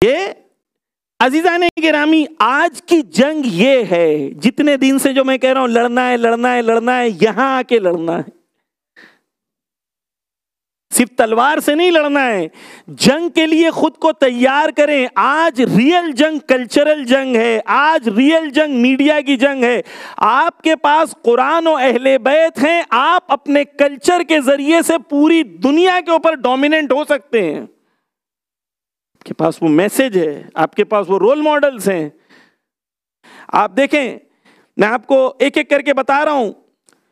ये अजीजाने गिरामी, आज की जंग ये है, जितने दिन से जो मैं कह रहा हूं लड़ना है लड़ना है लड़ना है, यहां आके लड़ना है। सिर्फ तलवार से नहीं लड़ना है, जंग के लिए खुद को तैयार करें। आज रियल जंग कल्चरल जंग है, आज रियल जंग मीडिया की जंग है। आपके पास कुरान और अहले बैत हैं, आप अपने कल्चर के जरिए से पूरी दुनिया के ऊपर डोमिनेंट हो सकते हैं। आपके पास वो मैसेज है, आपके पास वो रोल मॉडल्स हैं। आप देखें, मैं आपको एक एक करके बता रहा हूं,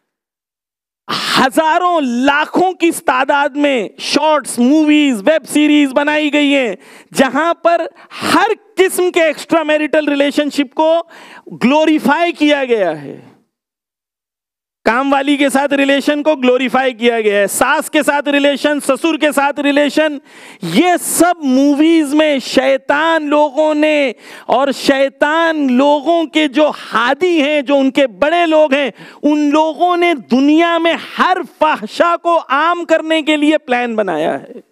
हजारों लाखों की तादाद में शॉर्ट्स, मूवीज, वेब सीरीज बनाई गई हैं, जहां पर हर किस्म के एक्स्ट्रा मैरिटल रिलेशनशिप को ग्लोरीफाई किया गया है। काम वाली के साथ रिलेशन को ग्लोरीफाई किया गया है, सास के साथ रिलेशन, ससुर के साथ रिलेशन। ये सब मूवीज में शैतान लोगों ने और शैतान लोगों के जो हादी हैं, जो उनके बड़े लोग हैं, उन लोगों ने दुनिया में हर फाहशा को आम करने के लिए प्लान बनाया है।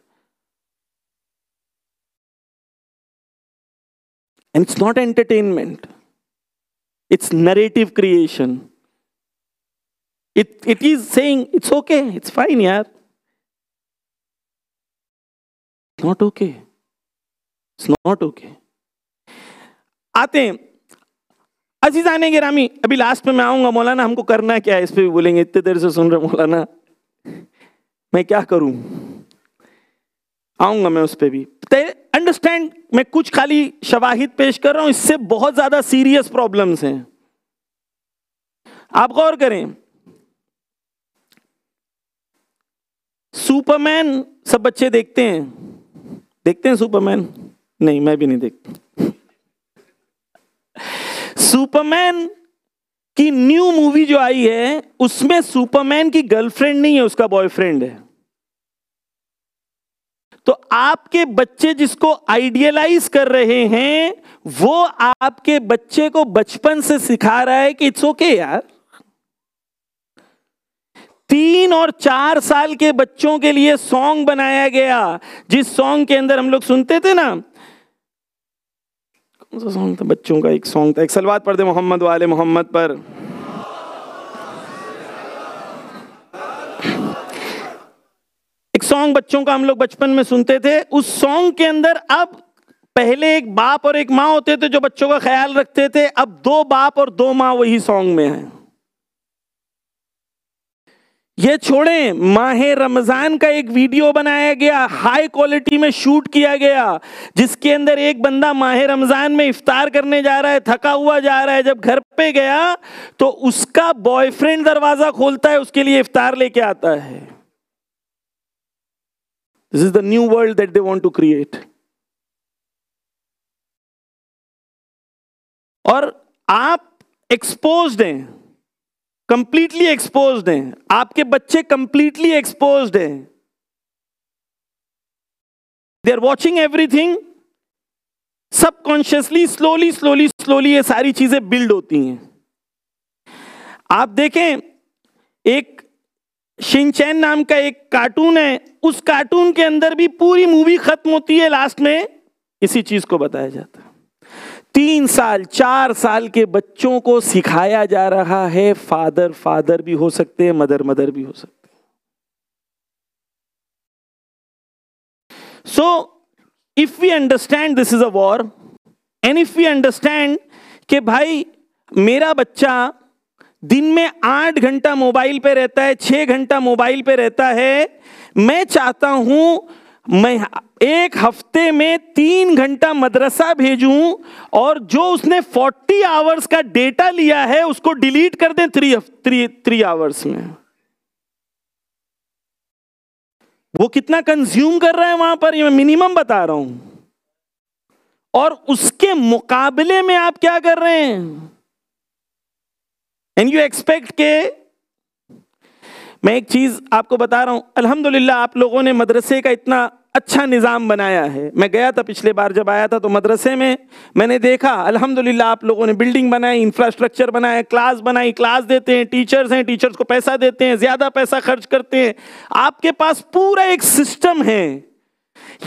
And it's not entertainment, it's narrative creation. It is saying it's okay, it's fine यार, it's not okay, it's not okay। आते हैं अजीजाने गिरामी, अभी लास्ट में मैं आऊंगा। मौलाना हमको करना क्या है, इस पे भी बोलेंगे, इतने देर से सुन रहे मौलाना, मैं क्या करूं, आऊंगा मैं उस पे भी। अंडरस्टैंड, मैं कुछ खाली शवाहिद पेश कर रहा हूं, इससे बहुत ज्यादा सीरियस प्रॉब्लम्स हैं। आप गौर करें, सुपरमैन सब बच्चे देखते हैं सुपरमैन? नहीं, मैं भी नहीं देखता। सुपरमैन की न्यू मूवी जो आई है, उसमें सुपरमैन की गर्लफ्रेंड नहीं है, उसका बॉयफ्रेंड है। तो आपके बच्चे जिसको आइडियलाइज कर रहे हैं, वो आपके बच्चे को बचपन से सिखा रहा है कि इट्स ओके यार। 3 और 4 साल के बच्चों के लिए सॉन्ग बनाया गया, जिस सॉन्ग के अंदर हम लोग सुनते थे ना, कौन सा सॉन्ग था बच्चों का? एक सॉन्ग था, एक सलवात पढ़ दे मोहम्मद वाले मोहम्मद पर। एक सॉन्ग बच्चों का हम लोग बचपन में सुनते थे। उस सॉन्ग के अंदर अब पहले एक बाप और एक माँ होते थे जो बच्चों का ख्याल रखते थे, अब 2 बाप और 2 माँ वही सॉन्ग में है। ये छोड़ें, माहे रमजान का एक वीडियो बनाया गया, हाई क्वालिटी में शूट किया गया, जिसके अंदर एक बंदा माहे रमजान में इफ्तार करने जा रहा है, थका हुआ जा रहा है। जब घर पे गया तो उसका बॉयफ्रेंड दरवाजा खोलता है, उसके लिए इफ्तार लेके आता है। This is the new world that they want to create. और आप एक्सपोज्ड हैं, कंप्लीटली एक्सपोज्ड हैं, आपके बच्चे कंप्लीटली एक्सपोज्ड हैं। They are watching everything, subconsciously slowly ये सारी चीजें बिल्ड होती हैं। आप देखें, एक शिनचैन नाम का एक कार्टून है, उस कार्टून के अंदर भी पूरी मूवी खत्म होती है, लास्ट में इसी चीज को बताया जाता है। 3 साल 4 साल के बच्चों को सिखाया जा रहा है, फादर भी हो सकते हैं, मदर भी हो सकते हैं। So if we understand this is a war, and if we understand कि भाई मेरा बच्चा दिन में 8 घंटा मोबाइल पे रहता है, 6 घंटा मोबाइल पे रहता है, मैं चाहता हूं मैं एक हफ्ते में 3 घंटा मदरसा भेजूं, और जो उसने 40 आवर्स का डेटा लिया है उसको डिलीट कर दें 3 आवर्स में। वो कितना कंज्यूम कर रहा है वहां पर, ये मैं मिनिमम बता रहा हूं। और उसके मुकाबले में आप क्या कर रहे हैं? एंड यू एक्सपेक्ट के, मैं एक चीज आपको बता रहा हूं, अल्हम्दुलिल्लाह आप लोगों ने मदरसे का इतना अच्छा निज़ाम बनाया है। मैं गया था पिछले बार जब आया था, तो मदरसे में मैंने देखा अल्हम्दुलिल्लाह आप लोगों ने बिल्डिंग बनाई, इंफ्रास्ट्रक्चर बनाया, क्लास बनाई, क्लास देते हैं, टीचर्स हैं, टीचर्स को पैसा देते हैं, ज्यादा पैसा खर्च करते हैं, आपके पास पूरा एक सिस्टम है।